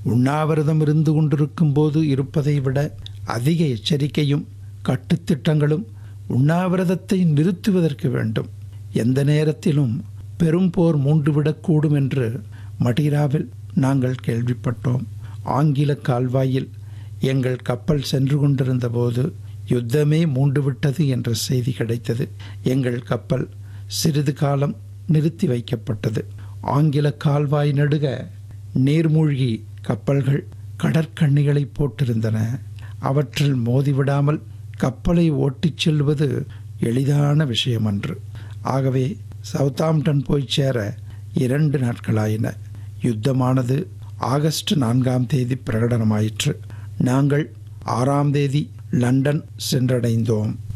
உண்ணாவிரதம் இருந்து கொண்டிருக்கும் போது இருப்பதை விட அதிக எச்சரிக்கையும் கட்டுத்திட்டங்களும் உண்ணாவிரதத்தை நிறுத்துவதற்கு வேண்டும். எந்த நேரத்திலும் பெரும் போர் மூண்டுவிடக்கூடும் என்று மடிராவில் நாங்கள் கேள்விப்பட்டோம். ஆங்கில கால்வாயில் எங்கள் கப்பல் சென்று கொண்டிருந்த போது யுத்தமே மூண்டுவிட்டது என்ற செய்தி கிடைத்தது. எங்கள் கப்பல் சிறிது காலம் நிறுத்தி வைக்கப்பட்டது. ஆங்கில கால்வாய் நடுக நீர்மூழ்கி கப்பல்கள் கடற்கண்ணிகளை போட்டிருந்தன. அவற்றில் மோதிவிடாமல் கப்பலை ஓட்டிச் செல்வது எளிதான விஷயமன்று. ஆகவே சவுத்தாம்டன் போய் சேர 2 நாட்களாயின. யுத்தமானது ஆகஸ்ட் 4ஆம் தேதி பிரகடனமாயிற்று. நாங்கள் 6ஆம் தேதி லண்டன் சென்றடைந்தோம்.